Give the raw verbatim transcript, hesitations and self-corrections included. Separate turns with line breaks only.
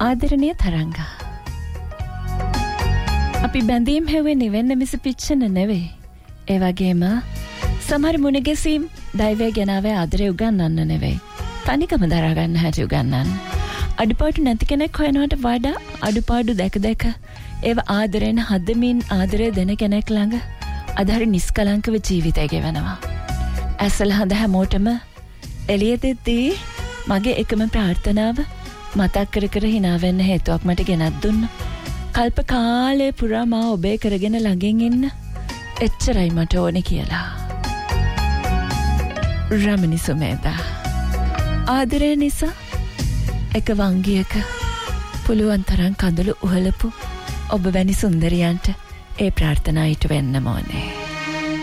ආදරණීය තරංගා. අපි බැඳීම් හැවේ නිවෙන්න මිස පිච්චෙන්න නෙවෙයි. ඒ වගේම සමහර මුණගැසීම් දෛවය ගෙනාවේ ආදරේ උගන්වන්න නෙවෙයි. තනිකම දරා ගන්න හැටි උගන්වන්න. අඩුපාඩු නැති කෙනෙක් හොයනවට වඩා අඩුපාඩු දැක දැක ඒව ආදරෙන් හදමින් ආදරය දෙන කෙනෙක් ළඟ අදහරි නිස්කලංකව ජීවිතය ගෙවනවා. ඇසල හඳ හැමෝටම එළිය දෙද්දී මගේ එකම ප්‍රාර්ථනාව මතක් කර කර hina වෙන්න හේතුවක් මට ගෙනත් දුන්නා. කල්ප කාලේ පුරා මා ඔබේ කරගෙන ළඟින් ඉන්න එච්චරයි මට ඕනේ කියලා. රමණි සුමේදා. ආදරය නිසා එක වංගියක පුළුවන් තරම් කඳුළු උහලපු ඔබ වැනි සුන්දරියන්ට ඒ ප්‍රාර්ථනා ඊට වෙන්නම ඕනේ.